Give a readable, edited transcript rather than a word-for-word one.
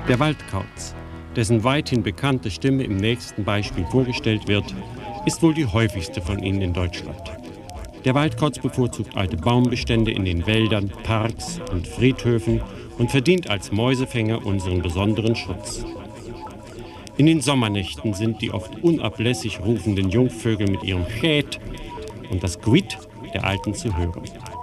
Der Waldkauz, dessen weithin bekannte Stimme im nächsten Beispiel vorgestellt wird, ist wohl die häufigste von ihnen in Deutschland. Der Waldkauz bevorzugt alte Baumbestände in den Wäldern, Parks und Friedhöfen und verdient als Mäusefänger unseren besonderen Schutz. In den Sommernächten sind die oft unablässig rufenden Jungvögel mit ihrem Chät und das Gwit der Alten zu hören.